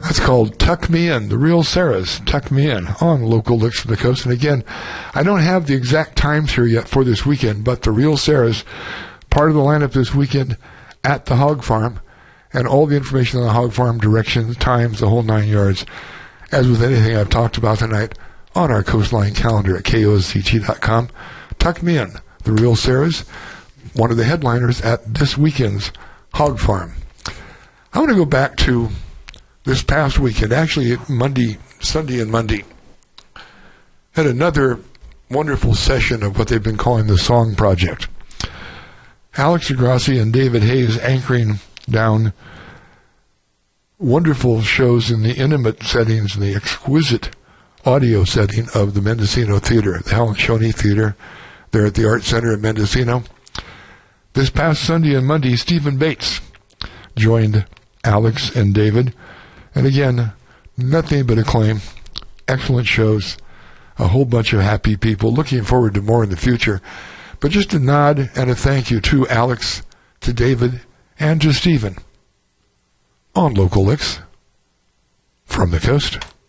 That's called Tuck Me In, the Real Sarahs, Tuck Me In, on Local Licks from the Coast. And again, I don't have the exact times here yet for this weekend, but the Real Sarahs, part of the lineup this weekend at the Hog Farm, and all the information on the Hog Farm, directions, times, the whole 9 yards, as with anything I've talked about tonight, on our Coastline calendar at KOCT.com. Tuck Me In, the Real Sarahs, one of the headliners at this weekend's Hog Farm. I want to go back to this past weekend, actually Sunday and Monday. Had another wonderful session of what they've been calling the Song Project. Alex Degrassi and David Hayes anchoring down wonderful shows in the intimate settings and the exquisite audio setting of the Mendocino Theater, the Helen Shoney Theater, there at the Art Center in Mendocino. This past Sunday and Monday, Stephen Bates joined Alex and David. And again, nothing but acclaim. Excellent shows. A whole bunch of happy people. Looking forward to more in the future. But just a nod and a thank you to Alex, to David, and to Stephen on Local Licks from the Coast.